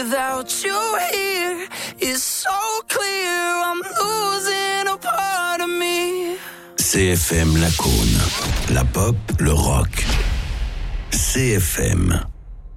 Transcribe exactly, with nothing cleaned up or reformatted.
without you here. It's so clear I'm losing a part of me. C F M Lacoune, la pop, le rock. C F M.